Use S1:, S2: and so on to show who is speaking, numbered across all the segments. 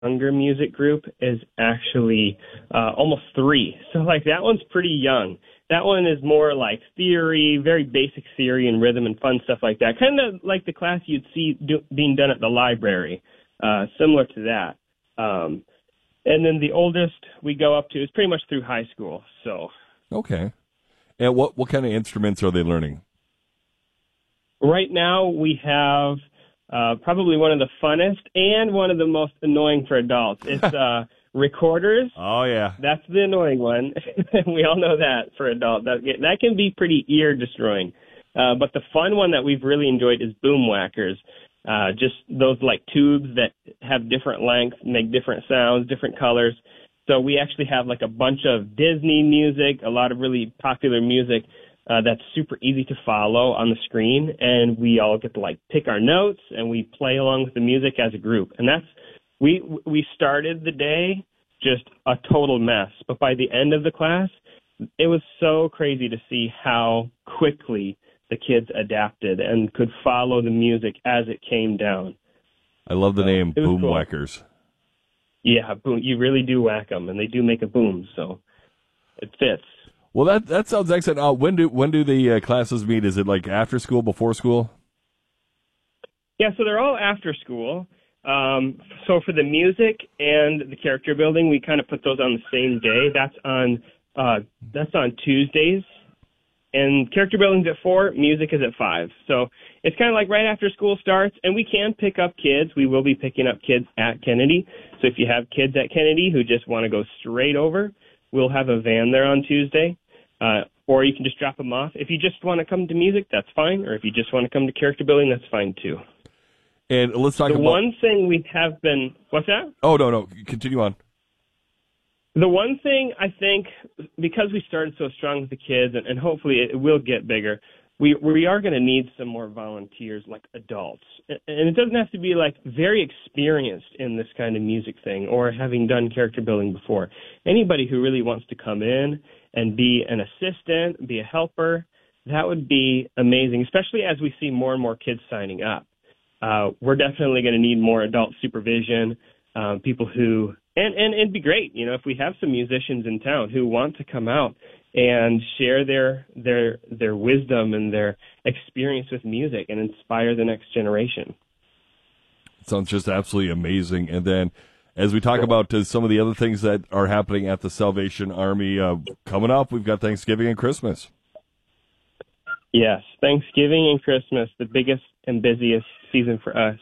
S1: younger music group is actually almost 3. So, like, that one's pretty young. That one is more like theory, very basic theory and rhythm and fun stuff like that. Kind of like the class you'd see being done at the library, similar to that. And then the oldest we go up to is pretty much through high school. So
S2: Okay. And what kind of instruments are they learning?
S1: right now we have probably one of the funnest and one of the most annoying for adults. It's recorders.
S2: Oh, yeah.
S1: That's the annoying one. We all know that for adults. That can be pretty ear-destroying. But the fun one that we've really enjoyed is boom whackers. Just those like tubes that have different lengths, make different sounds, different colors. So we actually have like a bunch of Disney music, a lot of really popular music that's super easy to follow on the screen. And we all get to like pick our notes and we play along with the music as a group. And we started the day just a total mess. But by the end of the class, it was so crazy to see how quickly the kids adapted and could follow the music as it came down.
S2: I love the name Boom
S1: cool.
S2: Whackers.
S1: Yeah, boom. You really do whack them, and they do make a boom, so it fits.
S2: Well, that sounds excellent. When do the classes meet? Is it like after school, before school?
S1: Yeah, so they're all after school. So for the music and the character building, we kind of put those on the same day. That's on Tuesdays. And character building's at 4, music is at 5. So it's kind of like right after school starts, and we can pick up kids. We will be picking up kids at Kennedy. So if you have kids at Kennedy who just want to go straight over, we'll have a van there on Tuesday. Or you can just drop them off. If you just want to come to music, that's fine. Or if you just want to come to character building, that's fine too.
S2: And let's talk about...
S1: The one thing we have been... What's that?
S2: Oh, no. Continue on.
S1: The one thing I think, because we started so strong with the kids, and hopefully it will get bigger, we are going to need some more volunteers, like adults. And it doesn't have to be like very experienced in this kind of music thing or having done character building before. Anybody who really wants to come in and be an assistant, be a helper, that would be amazing, especially as we see more and more kids signing up. We're definitely going to need more adult supervision, people who... And it'd be great, if we have some musicians in town who want to come out and share their wisdom and their experience with music and inspire the next generation.
S2: Sounds just absolutely amazing. And then as we talk about some of the other things that are happening at the Salvation Army coming up, we've got Thanksgiving and Christmas.
S1: Yes, Thanksgiving and Christmas, the biggest and busiest season for us.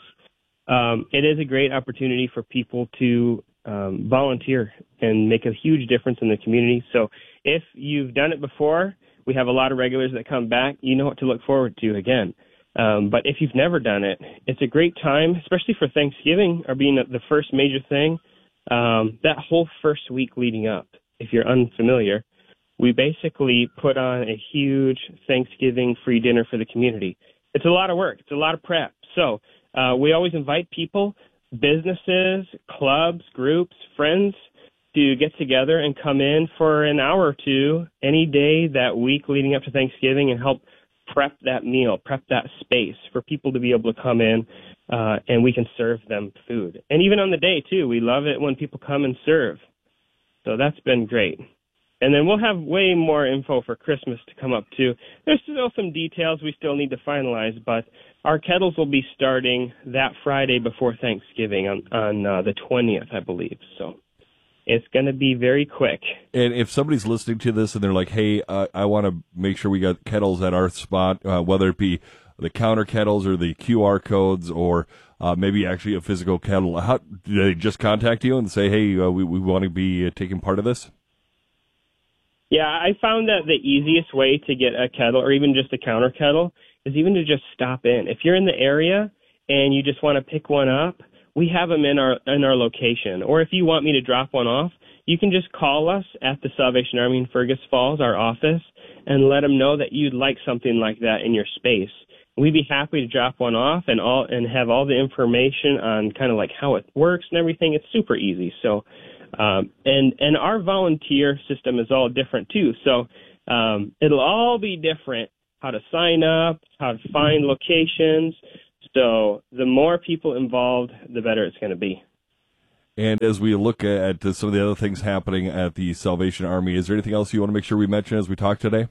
S1: It is a great opportunity for people to volunteer and make a huge difference in the community. So if you've done it before, we have a lot of regulars that come back. You know what to look forward to again. But if you've never done it, it's a great time, especially for Thanksgiving or being the first major thing. That whole first week leading up, if you're unfamiliar, we basically put on a huge Thanksgiving free dinner for the community. It's a lot of work. It's a lot of prep. So we always invite people, businesses, clubs, groups, friends to get together and come in for an hour or two any day that week leading up to Thanksgiving and help prep that meal, prep that space for people to be able to come in and we can serve them food. And even on the day, too, we love it when people come and serve. So that's been great. And then we'll have way more info for Christmas to come up, too. There's still some details we still need to finalize, but our kettles will be starting that Friday before Thanksgiving on the 20th, I believe. So it's going to be very quick.
S2: And if somebody's listening to this and they're like, hey, I want to make sure we got kettles at our spot, whether it be the counter kettles or the QR codes or maybe actually a physical kettle, how do they just contact you and say, hey, we want to be taking part of this?
S1: Yeah, I found that the easiest way to get a kettle or even just a counter kettle is even to just stop in. If you're in the area and you just want to pick one up, we have them in our location. Or if you want me to drop one off, you can just call us at the Salvation Army in Fergus Falls, our office, and let them know that you'd like something like that in your space. We'd be happy to drop one off and have all the information on kind of like how it works and everything. It's super easy. So, and our volunteer system is all different too. So, it'll all be different, how to sign up, how to find locations. So the more people involved, the better it's going to be.
S2: And as we look at some of the other things happening at the Salvation Army, is there anything else you want to make sure we mention as we talk today?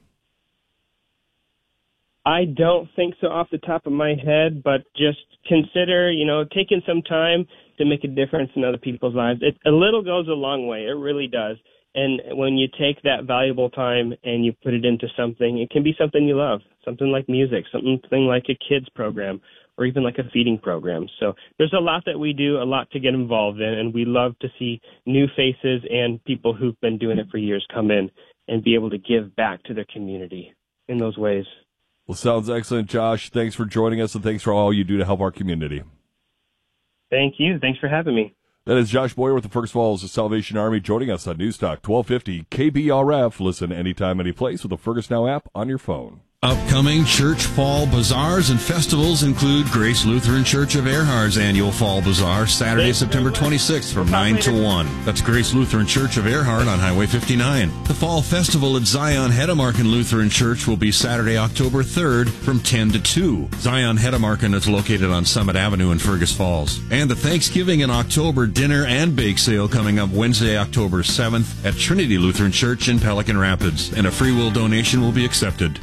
S1: I don't think so off the top of my head, but just consider, taking some time to make a difference in other people's lives. A little goes a long way. It really does. And when you take that valuable time and you put it into something, it can be something you love, something like music, something like a kids program, or even like a feeding program. So there's a lot that we do, a lot to get involved in, and we love to see new faces and people who've been doing it for years come in and be able to give back to their community in those ways.
S2: Well, sounds excellent, Josh. Thanks for joining us, and thanks for all you do to help our community.
S1: Thank you. Thanks for having me.
S2: That is Josh Boyer with the Fergus Falls Salvation Army joining us on News Talk 1250 KBRF. Listen anytime, any place with the Fergus Now app on your phone.
S3: Upcoming church fall bazaars and festivals include Grace Lutheran Church of Erhard's annual Fall Bazaar, Saturday, September 26th from 9 to 1. That's Grace Lutheran Church of Erhard on Highway 59. The Fall Festival at Zion Heddemarken Lutheran Church will be Saturday, October 3rd from 10 to 2. Zion Heddemarken is located on Summit Avenue in Fergus Falls. And the Thanksgiving in October dinner and bake sale coming up Wednesday, October 7th at Trinity Lutheran Church in Pelican Rapids. And a free will donation will be accepted.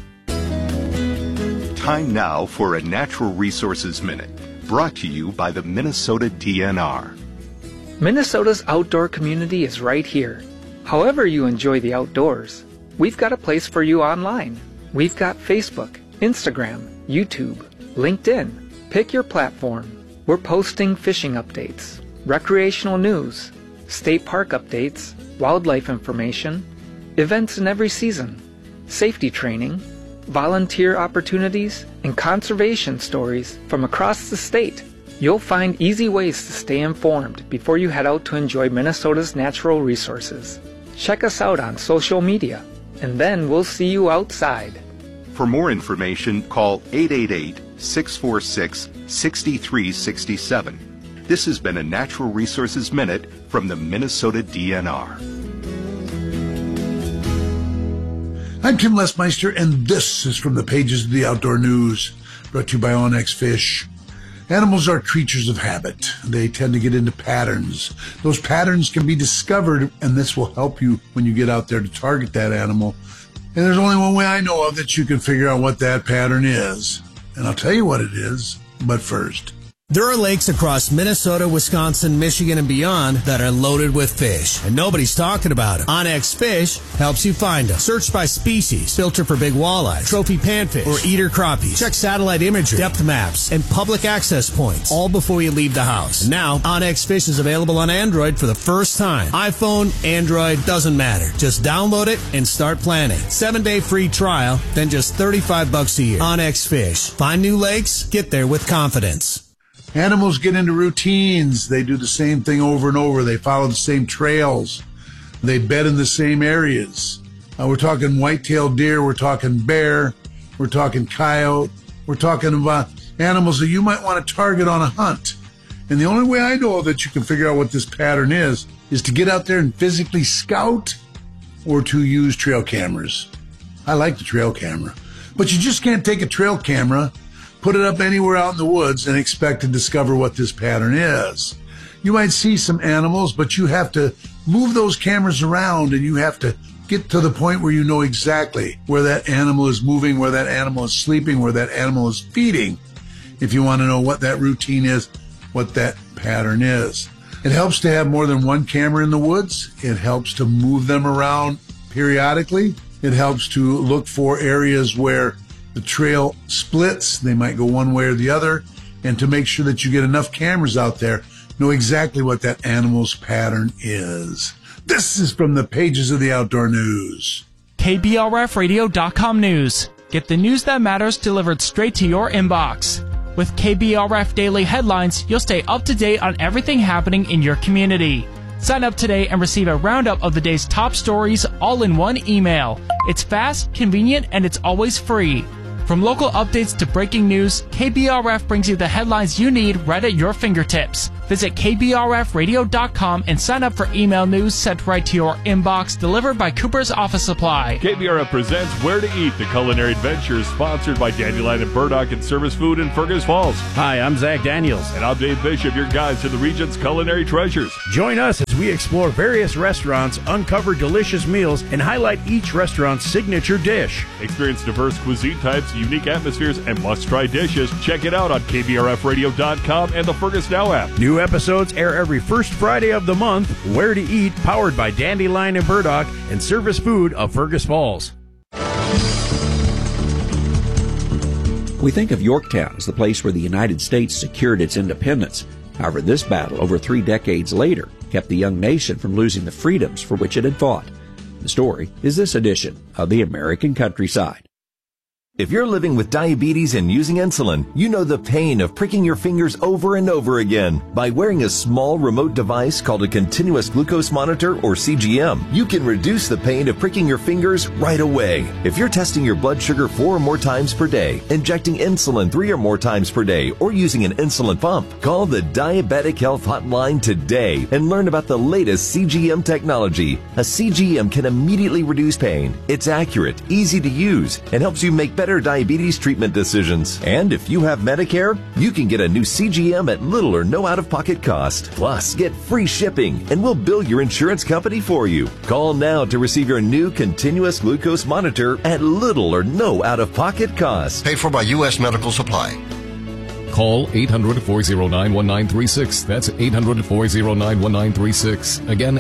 S4: Time now for a Natural Resources Minute, brought to you by the Minnesota DNR.
S5: Minnesota's outdoor community is right here. However you enjoy the outdoors, we've got a place for you online. We've got Facebook, Instagram, YouTube, LinkedIn. Pick your platform. We're posting fishing updates, recreational news, state park updates, wildlife information, events in every season, safety training, volunteer opportunities, and conservation stories from across the state. You'll find easy ways to stay informed before you head out to enjoy Minnesota's natural resources. Check us out on social media, and then we'll see you outside.
S4: For more information, call 888-646-6367. This has been a Natural Resources Minute from the Minnesota DNR.
S6: I'm Tim Lesmeister, and this is from the pages of the Outdoor News, brought to you by Onyx Fish. Animals are creatures of habit. They tend to get into patterns. Those patterns can be discovered, and this will help you when you get out there to target that animal. And there's only one way I know of that you can figure out what that pattern is. And I'll tell you what it is, but first.
S7: There are lakes across Minnesota, Wisconsin, Michigan, and beyond that are loaded with fish, and nobody's talking about them. Onyx Fish helps you find them. Search by species, filter for big walleye, trophy panfish, or eater crappies. Check satellite imagery, depth maps, and public access points, all before you leave the house. And now, Onyx Fish is available on Android for the first time. iPhone, Android, doesn't matter. Just download it and start planning. 7-day free trial, then just $35 a year. Onyx Fish. Find new lakes, get there with confidence.
S6: Animals get into routines. They do the same thing over and over. They follow the same trails. They bed in the same areas. We're talking white-tailed deer. We're talking bear. We're talking coyote. We're talking about animals that you might want to target on a hunt. And the only way I know that you can figure out what this pattern is to get out there and physically scout or to use trail cameras. I like the trail camera. But you just can't take a trail camera, put it up anywhere out in the woods, and expect to discover what this pattern is. You might see some animals, but you have to move those cameras around, and you have to get to the point where you know exactly where that animal is moving, where that animal is sleeping, where that animal is feeding, if you want to know what that routine is, what that pattern is. It helps to have more than one camera in the woods. It helps to move them around periodically. It helps to look for areas where the trail splits. They might go one way or the other. And to make sure that you get enough cameras out there, know exactly what that animal's pattern is. This is from the pages of the Outdoor News.
S8: KBRFradio.com News. Get the news that matters delivered straight to your inbox. With KBRF Daily Headlines, you'll stay up to date on everything happening in your community. Sign up today and receive a roundup of the day's top stories all in one email. It's fast, convenient, and it's always free. From local updates to breaking news, KBRF brings you the headlines you need right at your fingertips. Visit kbrfradio.com and sign up for email news sent right to your inbox, delivered by Cooper's Office Supply.
S2: KBRF presents Where to Eat, the culinary adventures sponsored by Dandelion and Burdock and Service Food in Fergus Falls.
S9: Hi, I'm Zach Daniels.
S2: And I'm Dave Bishop, your guide to the region's culinary treasures.
S9: Join us as we explore various restaurants, uncover delicious meals, and highlight each restaurant's signature dish.
S2: Experience diverse cuisine types, unique atmospheres, and must-try dishes. Check it out on kbrfradio.com and the Fergus Now app.
S9: New episodes air every first Friday of the month. Where to Eat, powered by Dandelion and Burdock and Service Food of Fergus Falls.
S10: We think of Yorktown as the place where the United States secured its independence. However, this battle, over 3 decades later, kept the young nation from losing the freedoms for which it had fought. The story is this edition of The American Countryside.
S11: If you're living with diabetes and using insulin, you know the pain of pricking your fingers over and over again. By wearing a small remote device called a continuous glucose monitor, or CGM, you can reduce the pain of pricking your fingers right away. If you're testing your blood sugar 4 or more times per day, injecting insulin 3 or more times per day, or using an insulin pump, call the Diabetic Health Hotline today and learn about the latest CGM technology. A CGM can immediately reduce pain. It's accurate, easy to use, and helps you make better diabetes treatment decisions. And if you have Medicare, you can get a new CGM at little or no out-of-pocket cost. Plus, get free shipping, and we'll bill your insurance company for you. Call now to receive your new continuous glucose monitor at little or no out-of-pocket cost.
S12: Paid for by U.S. Medical Supply.
S13: Call 800-409-1936. That's 800-409-1936. Again,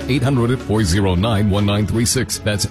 S13: 800-409-1936. That's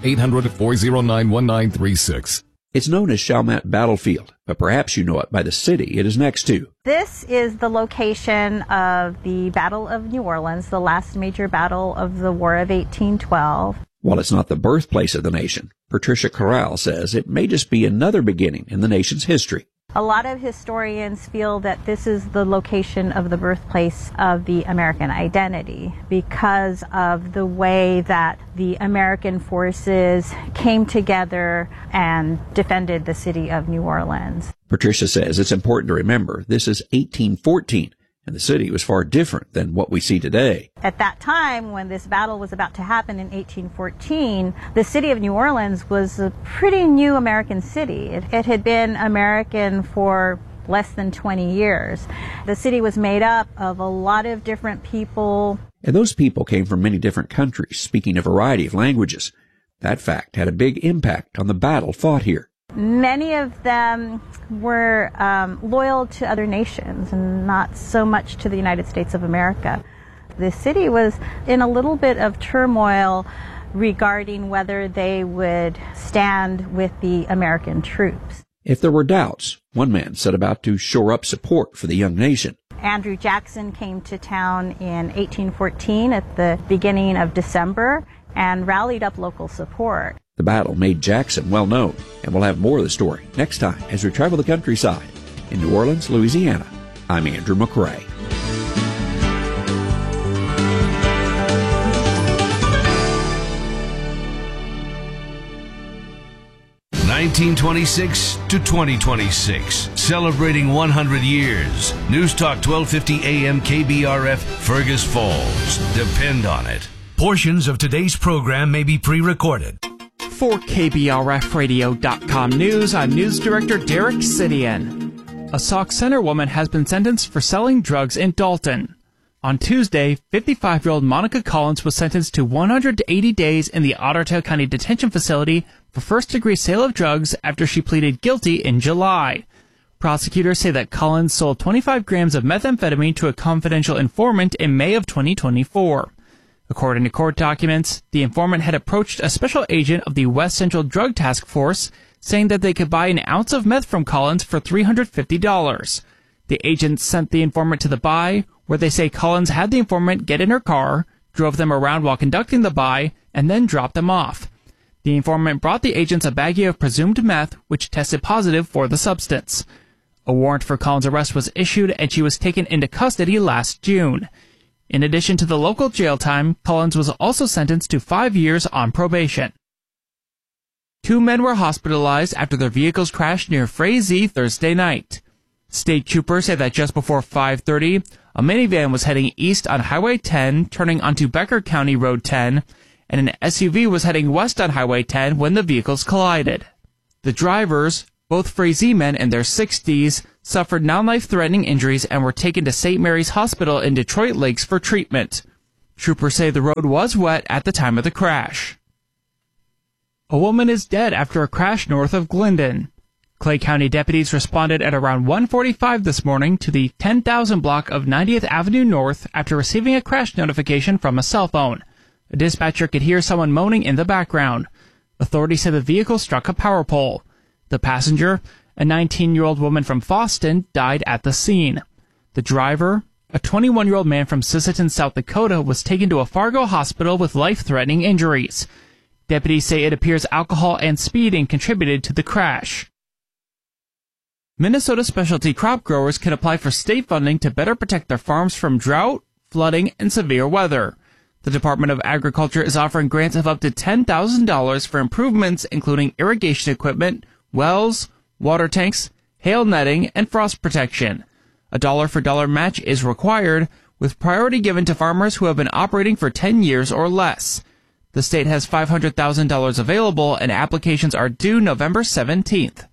S13: 800-409-1936.
S10: It's known as Chalmette Battlefield, but perhaps you know it by the city it is next to.
S14: This is the location of the Battle of New Orleans, the last major battle of the War of 1812.
S10: While it's not the birthplace of the nation, Patricia Corral says it may just be another beginning in the nation's history.
S14: A lot of historians feel that this is the location of the birthplace of the American identity because of the way that the American forces came together and defended the city of New Orleans.
S10: Patricia says it's important to remember this is 1814, and the city was far different than what we see today.
S14: At that time, when this battle was about to happen in 1814, the city of New Orleans was a pretty new American city. It had been American for less than 20 years. The city was made up of a lot of different people.
S10: And those people came from many different countries, speaking a variety of languages. That fact had a big impact on the battle fought here.
S14: Many of them were loyal to other nations and not so much to the United States of America. The city was in a little bit of turmoil regarding whether they would stand with the American troops.
S10: If there were doubts, one man set about to shore up support for the young nation.
S14: Andrew Jackson came to town in 1814 at the beginning of December and rallied up local support.
S10: The battle made Jackson well known, and we'll have more of the story next time as we travel the countryside. In New Orleans, Louisiana, I'm Andrew McRae.
S15: (1926 to 2026), celebrating 100 years. News Talk 1250 AM KBRF, Fergus Falls. Depend on it. Portions of today's program may be pre-recorded.
S8: For KBRFradio.com News, I'm News Director Derek Sidian. A Sauk Center woman has been sentenced for selling drugs in Dalton. On Tuesday, 55-year-old Monica Collins was sentenced to 180 days in the Ottertail County Detention Facility for first-degree sale of drugs after she pleaded guilty in July. Prosecutors say that Collins sold 25 grams of methamphetamine to a confidential informant in May of 2024. According to court documents, the informant had approached a special agent of the West Central Drug Task Force, saying that they could buy an ounce of meth from Collins for $350. The agent sent the informant to the buy, where they say Collins had the informant get in her car, drove them around while conducting the buy, and then dropped them off. The informant brought the agents a baggie of presumed meth, which tested positive for the substance. A warrant for Collins' arrest was issued, and she was taken into custody last June. In addition to the local jail time, Collins was also sentenced to 5 years on probation. 2 men were hospitalized after their vehicles crashed near Frazee Thursday night. State troopers say that just before 5:30, a minivan was heading east on Highway 10, turning onto Becker County Road 10, and an SUV was heading west on Highway 10 when the vehicles collided. The drivers, both Frazee men in their 60s, suffered non-life-threatening injuries and were taken to St. Mary's Hospital in Detroit Lakes for treatment. Troopers say the road was wet at the time of the crash. A woman is dead after a crash north of Glendon. Clay County deputies responded at around 1:45 this morning to the 10,000 block of 90th Avenue North after receiving a crash notification from a cell phone. A dispatcher could hear someone moaning in the background. Authorities said the vehicle struck a power pole. The passenger, a 19-year-old woman from Foston, died at the scene. The driver, a 21-year-old man from Sisseton, South Dakota, was taken to a Fargo hospital with life-threatening injuries. Deputies say it appears alcohol and speeding contributed to the crash. Minnesota specialty crop growers can apply for state funding to better protect their farms from drought, flooding, and severe weather. The Department of Agriculture is offering grants of up to $10,000 for improvements including irrigation equipment, wells, water tanks, hail netting, and frost protection. A dollar-for-dollar match is required, with priority given to farmers who have been operating for 10 years or less. The state has $500,000 available, and applications are due November 17th.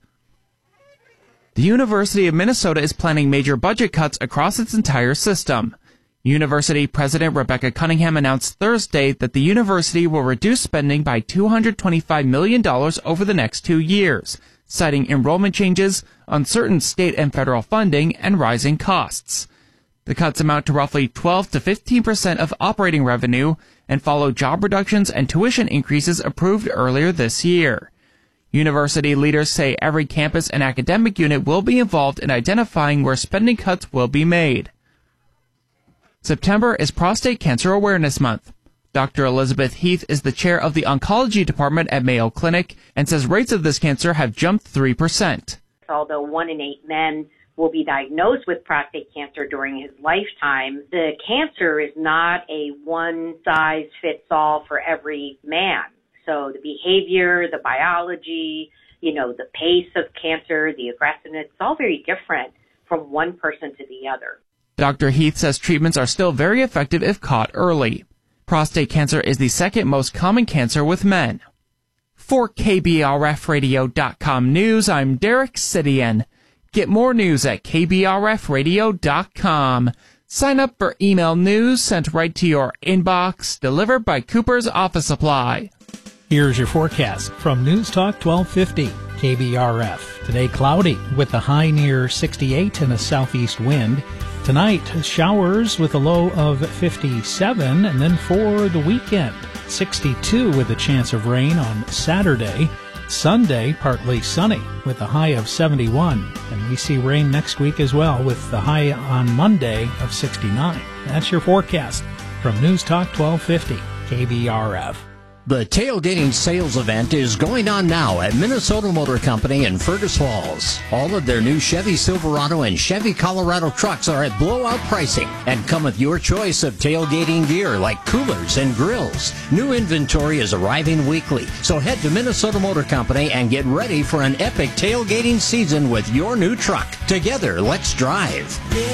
S8: The University of Minnesota is planning major budget cuts across its entire system. University President Rebecca Cunningham announced Thursday that the university will reduce spending by $225 million over the next 2 years, citing enrollment changes, uncertain state and federal funding, and rising costs. The cuts amount to roughly 12 to 15% of operating revenue and follow job reductions and tuition increases approved earlier this year. University leaders say every campus and academic unit will be involved in identifying where spending cuts will be made. September is Prostate Cancer Awareness Month. Dr. Elizabeth Heath is the chair of the oncology department at Mayo Clinic and says rates of this cancer have jumped 3%.
S13: Although 1 in 8 men will be diagnosed with prostate cancer during his lifetime, the cancer is not a one-size-fits-all for every man. So the behavior, the biology, the pace of cancer, the aggressiveness, it's all very different from one person to the other.
S8: Dr. Heath says treatments are still very effective if caught early. Prostate cancer is the second most common cancer with men. For KBRFradio.com News, I'm Derek Sidian. Get more news at KBRFradio.com. Sign up for email news sent right to your inbox, delivered by Cooper's Office Supply.
S16: Here's your forecast from News Talk 1250, KBRF. Today cloudy with a high near 68 and a southeast wind. Tonight, showers with a low of 57, and then for the weekend, 62 with a chance of rain on Saturday. Sunday, partly sunny with a high of 71, and we see rain next week as well with the high on Monday of 69. That's your forecast from News Talk 1250, KBRF.
S17: The tailgating sales event is going on now at Minnesota Motor Company in Fergus Falls. All of their new Chevy Silverado and Chevy Colorado trucks are at blowout pricing and come with your choice of tailgating gear like coolers and grills. New inventory is arriving weekly, so head to Minnesota Motor Company and get ready for an epic tailgating season with your new truck. Together, let's drive.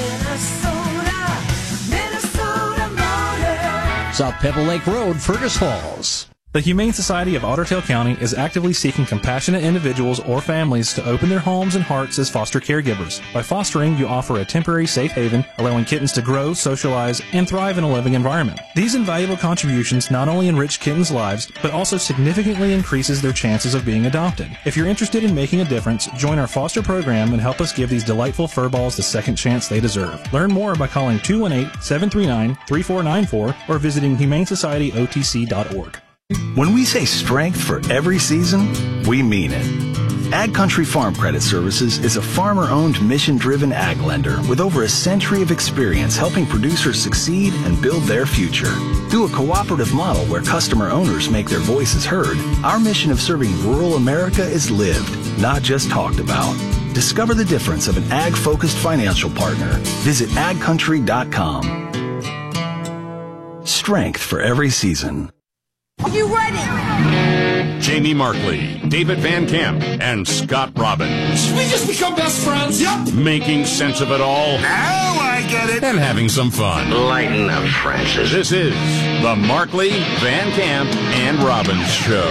S17: Minnesota Motor. South Pebble Lake Road, Fergus Falls.
S18: The Humane Society of Otter Tail County is actively seeking compassionate individuals or families to open their homes and hearts as foster caregivers. By fostering, you offer a temporary safe haven, allowing kittens to grow, socialize, and thrive in a living environment. These invaluable contributions not only enrich kittens' lives, but also significantly increases their chances of being adopted. If you're interested in making a difference, join our foster program and help us give these delightful furballs the second chance they deserve. Learn more by calling 218-739-3494 or visiting humanesocietyotc.org.
S19: When we say strength for every season, we mean it. Ag Country Farm Credit Services is a farmer-owned, mission-driven ag lender with over a century of experience helping producers succeed and build their future. Through a cooperative model where customer owners make their voices heard, our mission of serving rural America is lived, not just talked about. Discover the difference of an ag-focused financial partner. Visit agcountry.com. Strength for every season.
S20: Are you ready?
S21: Jamie Markley, David Van Camp, and Scott Robbins.
S20: We just become best friends. Yep.
S21: Making sense of it all.
S20: Now I get it.
S21: And having some fun.
S12: Lighten up, Francis.
S21: This is the Markley, Van Camp, and Robbins Show.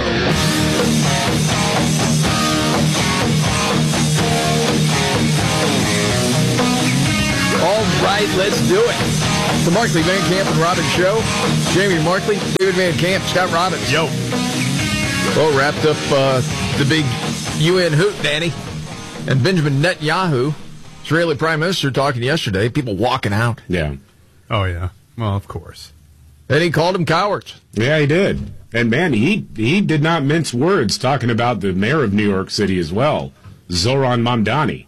S22: All right, let's do it. The Markley, Van Camp, and Robbins Show. Jamie Markley, David Van Camp, Scott Robbins.
S9: Yo.
S22: Well, wrapped up the big UN hoot, Danny. And Benjamin Netanyahu, Israeli Prime Minister, talking yesterday. People walking out.
S23: Yeah. Oh, yeah. Well, of course.
S22: And he called them cowards.
S23: Yeah, he did. And, man, he did not mince words talking about the mayor of New York City as well, Zoran Mamdani.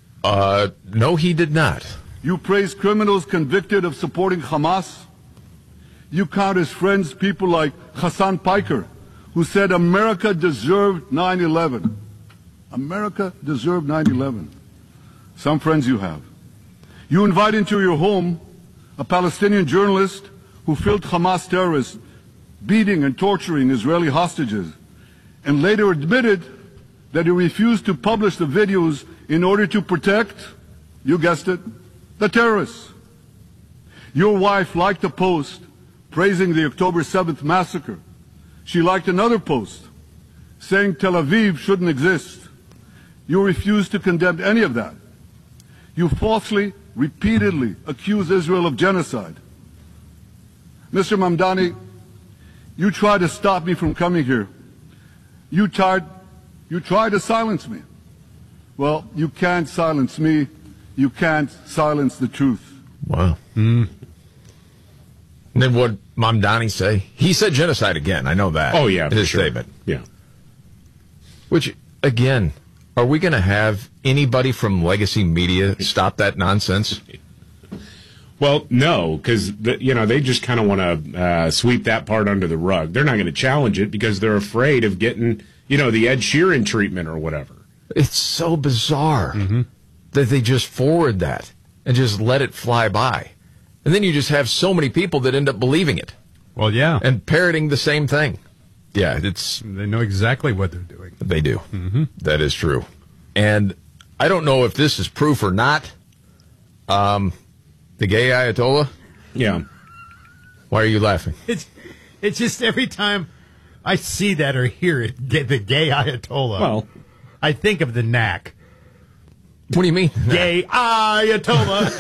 S22: No, he did not.
S24: You praise criminals convicted of supporting Hamas. You count as friends people like Hassan Piker, who said America deserved 9/11. America deserved 9/11. Some friends you have. You invite into your home a Palestinian journalist who filmed Hamas terrorists beating and torturing Israeli hostages, and later admitted that he refused to publish the videos in order to protect, you guessed it, the terrorists. Your wife liked a post praising the October 7th massacre. She liked another post saying Tel Aviv shouldn't exist. You refused to condemn any of that. You falsely, repeatedly accuse Israel of genocide. Mr. Mamdani, you tried to stop me from coming here. You tried to silence me. Well, you can't silence me. You can't silence the truth.
S22: Wow. And then what Mamdani say? He said genocide again. I know that.
S23: Oh, yeah,
S22: in his
S23: sure.
S22: statement.
S23: Yeah.
S22: Which, again, are we going to have anybody from legacy media stop that nonsense?
S23: Well, no, because they just kind of want to sweep that part under the rug. They're not going to challenge it because they're afraid of getting, the Ed Sheeran treatment or whatever.
S22: It's so bizarre that they just forward that and just let it fly by. And then you just have so many people that end up believing it.
S23: Well, yeah.
S22: And parroting the same thing. Yeah,
S23: They know exactly what they're doing.
S22: They do. That is true. And I don't know if this is proof or not. The gay Ayatollah?
S23: Yeah.
S22: Why are you laughing?
S9: It's just every time I see that or hear it, the gay Ayatollah,
S23: well,
S9: I think of the knack.
S22: What do you mean?
S9: Gay Ayatollah.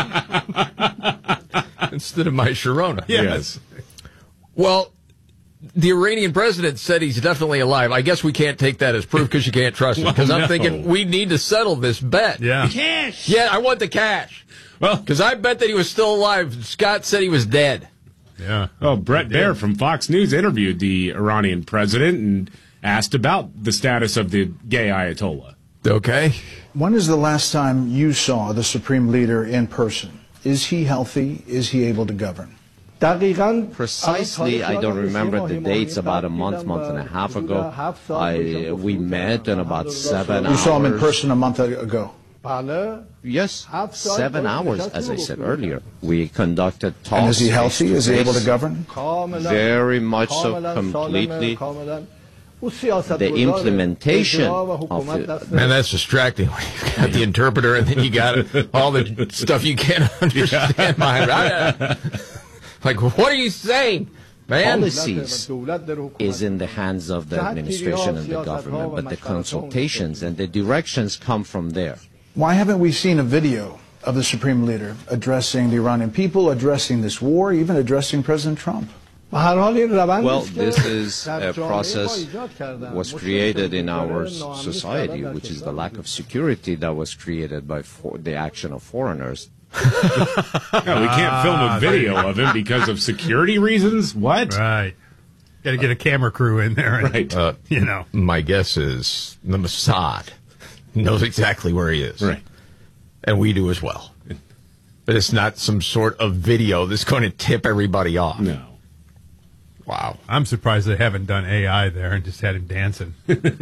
S22: Instead of my Sharona.
S9: Yes.
S22: Well, the Iranian president said he's definitely alive. I guess we can't take that as proof because you can't trust him. Because I'm thinking we need to settle this bet.
S23: Yeah.
S9: Cash.
S22: Yeah, I want the cash. Well, because I bet that he was still alive. Scott said he was dead.
S23: Yeah. Oh, Brett Baer from Fox News interviewed the Iranian president and asked about the status of the gay Ayatollah.
S22: Okay.
S25: When is the last time you saw the supreme leader in person? Is he healthy? Is he able to govern?
S26: Precisely, I don't remember the dates. About a month and a half ago, we met in about 7 hours.
S25: You saw him in person a month ago?
S26: Yes, 7 hours, as I said earlier. We conducted talks.
S25: And is he healthy? Is he able to govern?
S26: Very much so, completely. The implementation of it.
S22: Man, that's distracting. You've got the interpreter, and then you got all the stuff you can't understand behind it. Like, what are you saying, man?
S26: Policies is in the hands of the administration and the government, but the consultations and the directions come from there.
S25: Why haven't we seen a video of the supreme leader addressing the Iranian people, addressing this war, even addressing President Trump?
S26: Well, this is a process that was created in our society, which is the lack of security that was created by the action of foreigners.
S23: No, we can't film a video of him because of security reasons? What?
S9: Right. Got to get a camera crew in there. And,
S23: right.
S22: My guess is the Mossad knows exactly where he is.
S23: Right.
S22: And we do as well. But it's not some sort of video that's going to tip everybody off.
S23: No.
S22: Wow.
S9: I'm surprised they haven't done AI there and just had him dancing.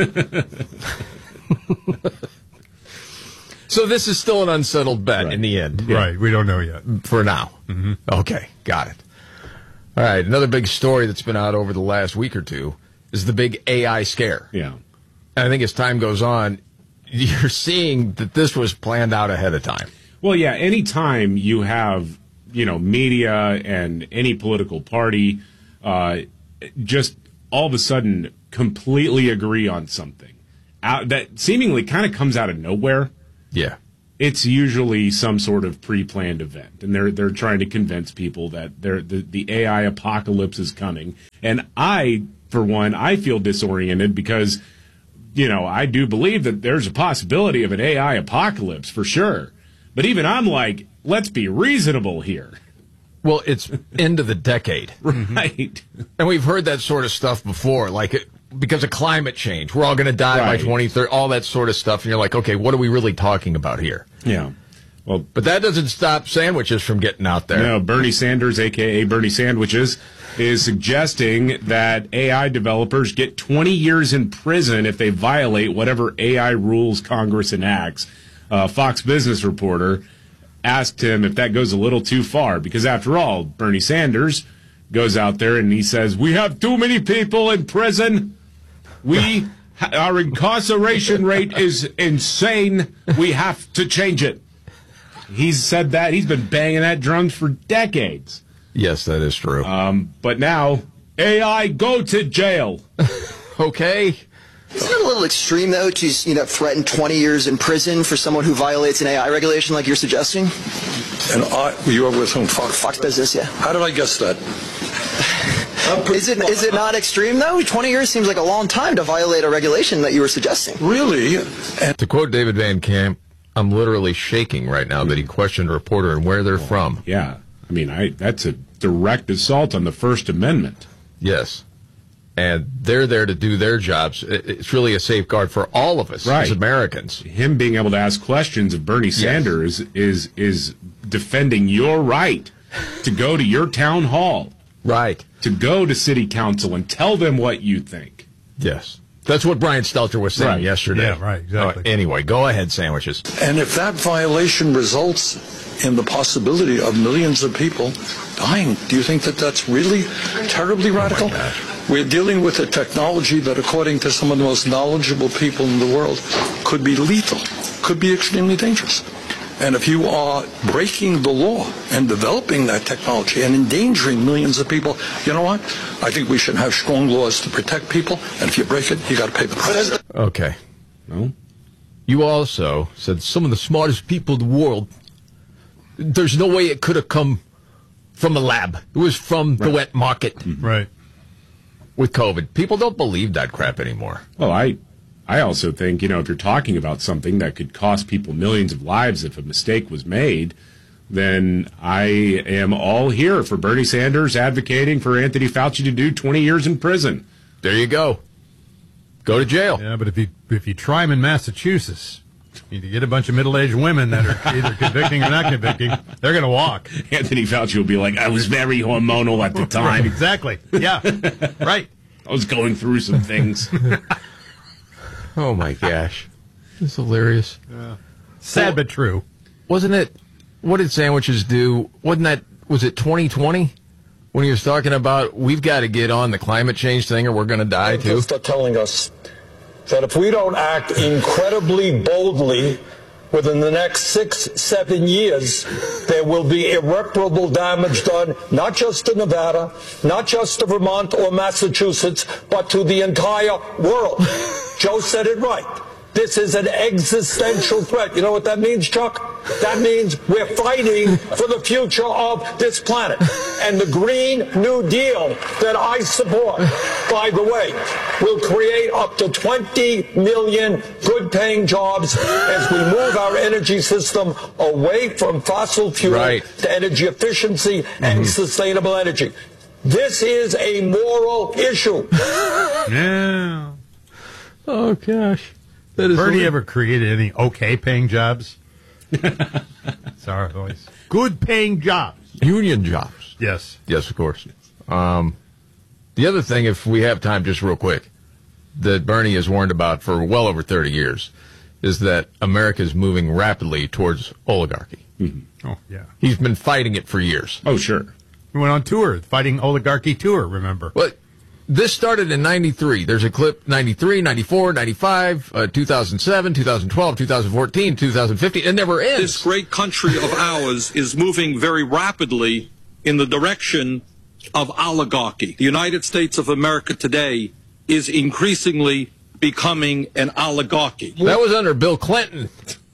S22: So this is still an unsettled bet in the end.
S9: Right. We don't know yet.
S22: For now.
S9: Mm-hmm.
S22: Okay. Got it. All right, another big story that's been out over the last week or two is the big AI scare.
S23: Yeah.
S22: And I think as time goes on, you're seeing that this was planned out ahead of time.
S23: Well, yeah, anytime you have, media and any political party just all of a sudden completely agree on something that seemingly kind of comes out of nowhere.
S22: Yeah.
S23: It's usually some sort of pre-planned event, and they're trying to convince people that the AI apocalypse is coming. And I, for one, I feel disoriented because, I do believe that there's a possibility of an AI apocalypse for sure. But even I'm like, let's be reasonable here.
S22: Well, it's end of the decade.
S23: Right.
S22: And we've heard that sort of stuff before, because of climate change. We're all going to die by 2030, all that sort of stuff. And you're like, okay, what are we really talking about here?
S23: Yeah. Well,
S22: but that doesn't stop sandwiches from getting out there.
S23: No, Bernie Sanders, a.k.a. Bernie Sandwiches, is suggesting that AI developers get 20 years in prison if they violate whatever AI rules Congress enacts. Fox Business reporter asked him if that goes a little too far, because after all, Bernie Sanders goes out there and he says, we have too many people in prison. Our incarceration rate is insane. We have to change it. He's said that. He's been banging that drum for decades.
S22: Yes, that is true.
S23: But now, AI, go to jail.
S22: Okay.
S1: Isn't it a little extreme, though, to threaten 20 years in prison for someone who violates an AI regulation like you're suggesting?
S3: And you are with whom?
S1: Fox Business, yeah.
S3: How did I guess that?
S1: Is it not extreme, though? 20 years seems like a long time to violate a regulation that you were suggesting.
S3: Really?
S22: And to quote David Van Camp, I'm literally shaking right now that he questioned a reporter and where they're from.
S23: Yeah. I mean, that's a direct assault on the First Amendment.
S22: Yes. And they're there to do their jobs. It's really a safeguard for all of us as Americans.
S23: Him being able to ask questions of Bernie Sanders is defending your right to go to your town hall.
S22: Right.
S23: To go to city council and tell them what you think.
S22: Yes. That's what Brian Stelter was saying yesterday.
S3: Yeah, right, exactly.
S22: Anyway, go ahead, sandwiches.
S3: And if that violation results in the possibility of millions of people dying, do you think that that's really terribly radical? We're dealing with a technology that, according to some of the most knowledgeable people in the world, could be lethal, could be extremely dangerous. And if you are breaking the law and developing that technology and endangering millions of people, you know what? I think we should have strong laws to protect people. And if you break it, you got to pay the price.
S22: Okay.
S23: No.
S22: You also said some of the smartest people in the world. There's no way it could have come from a lab. It was from the wet market.
S3: Right.
S22: With COVID. People don't believe that crap anymore.
S23: Well, I also think, if you're talking about something that could cost people millions of lives if a mistake was made, then I am all here for Bernie Sanders advocating for Anthony Fauci to do 20 years in prison.
S22: There you go. Go to jail.
S4: Yeah, but if you try them in Massachusetts, you get a bunch of middle-aged women that are either convicting or not convicting, they're going to walk.
S23: Anthony Fauci will be like, I was very hormonal at the time.
S4: Exactly. Yeah. Right.
S23: I was going through some things.
S22: Oh, my gosh. It's hilarious.
S4: Sad but true.
S22: Wasn't it, what did Sandwiches do? Was it 2020? When he was talking about, we've got to get on the climate change thing or we're going to die too?
S3: Scientists are telling us that if we don't act incredibly boldly within the next 6-7 years, there will be irreparable damage done, not just to Nevada, not just to Vermont or Massachusetts, but to the entire world. Joe said it right. This is an existential threat. You know what that means, Chuck? That means we're fighting for the future of this planet. And the Green New Deal that I support, by the way, will create up to 20 million good-paying jobs as we move our energy system away from fossil fuel to energy efficiency and sustainable energy. This is a moral issue.
S4: Yeah.
S22: Oh, gosh.
S4: Bernie ever created any okay-paying jobs? Sorry, voice. Good-paying jobs.
S22: Union jobs.
S4: Yes.
S22: Yes, of course. The other thing, if we have time, just real quick, that Bernie has warned about for well over 30 years is that America is moving rapidly towards oligarchy.
S4: Oh, yeah.
S22: He's been fighting it for years.
S23: Oh, sure.
S4: We went on tour, fighting oligarchy tour, remember?
S22: Well, this started in 93. There's a clip 93, 94, 95, 2007, 2012, 2014, 2015. It never ends.
S2: This great country of ours is moving very rapidly in the direction of oligarchy. The United States of America today is increasingly becoming an oligarchy.
S22: That was under Bill Clinton.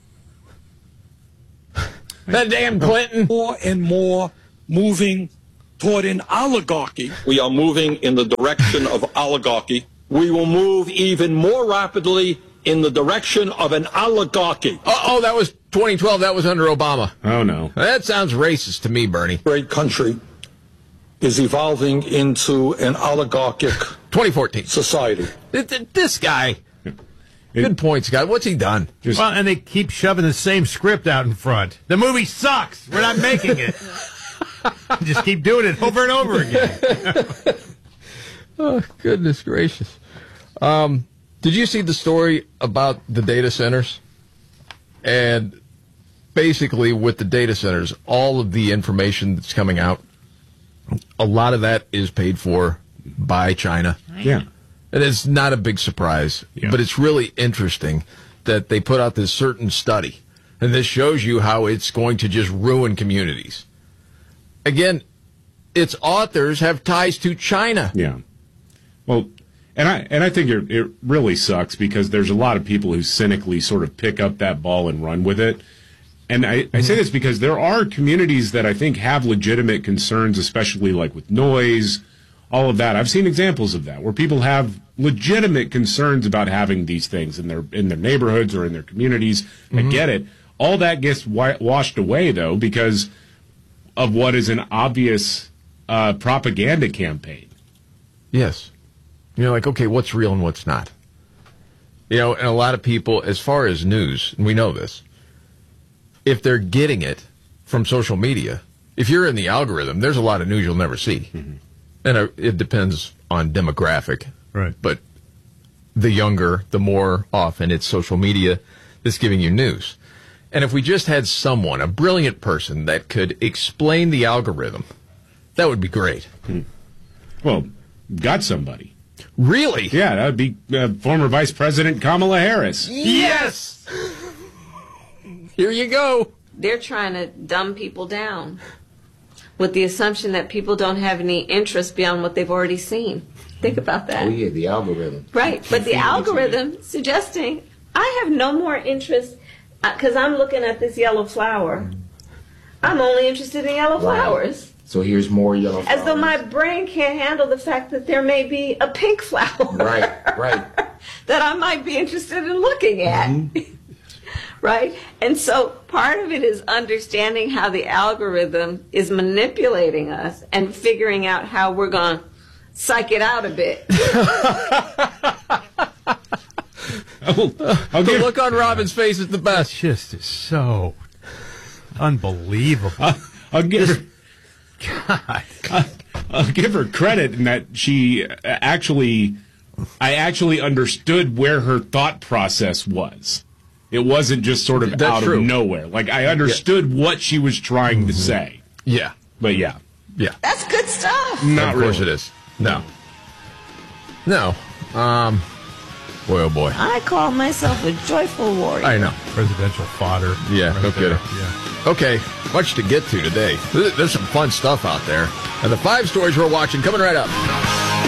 S22: That damn Clinton.
S2: More and more moving toward an oligarchy. We are moving in the direction of oligarchy. We will move even more rapidly in the direction of an oligarchy.
S22: Oh, that was 2012. That was under Obama.
S23: Oh, no.
S22: That sounds racist to me, Bernie.
S2: Great country is evolving into an oligarchic
S22: 2014
S2: society.
S22: This guy. Good point, Scott. What's he done?
S4: Well, and they keep shoving the same script out in front. The movie sucks. We're not making it. Just keep doing it over and over again.
S22: Oh, goodness gracious. Did you see the story about the data centers? And basically with the data centers, all of the information that's coming out, a lot of that is paid for by China.
S23: Yeah.
S22: And it's not a big surprise, but it's really interesting that they put out this certain study. And this shows you how it's going to just ruin communities. Again, its authors have ties to China.
S23: Yeah. Well, and I think it really sucks because there's a lot of people who cynically sort of pick up that ball and run with it. And I say this because there are communities that I think have legitimate concerns, especially like with noise, all of that. I've seen examples of that where people have legitimate concerns about having these things in their neighborhoods or in their communities. I get it. All that gets washed away, though, because of what is an obvious propaganda campaign.
S22: Yes. You're like, okay, what's real and what's not? You know, and a lot of people, as far as news, and we know this, if they're getting it from social media, if you're in the algorithm, there's a lot of news you'll never see. And it depends on demographic.
S4: Right.
S22: But the younger, the more often it's social media that's giving you news. And if we just had someone, a brilliant person, that could explain the algorithm, that would be great.
S23: Well, got somebody.
S22: Really?
S23: Yeah, that would be former Vice President Kamala Harris.
S22: Yes! Here you go.
S5: They're trying to dumb people down with the assumption that people don't have any interest beyond what they've already seen. Think about that.
S6: Oh, yeah, the algorithm.
S5: Right, but the algorithm suggesting I have no more interest because I'm looking at this yellow flower. I'm only interested in yellow flowers.
S6: So here's more yellow flowers.
S5: As though my brain can't handle the fact that there may be a pink flower.
S6: Right.
S5: that I might be interested in looking at. Right? And so part of it is understanding how the algorithm is manipulating us and figuring out how we're going to psych it out a bit.
S22: The look on Robin's face is the best.
S4: It's just so unbelievable.
S23: I'll give her credit in that I actually understood where her thought process was. It wasn't just sort of out of nowhere. Like, I understood what she was trying to say.
S22: Yeah.
S23: But yeah.
S5: That's good stuff.
S23: Not
S22: of course
S23: really.
S22: it is. No. Boy, oh boy.
S5: I call myself a joyful warrior.
S22: I know.
S4: Presidential fodder.
S22: Yeah,
S4: right
S22: no
S4: there.
S22: kidding.
S4: Yeah.
S22: Okay, much to get to today. There's some fun stuff out there. And the 5 stories we're watching coming right up.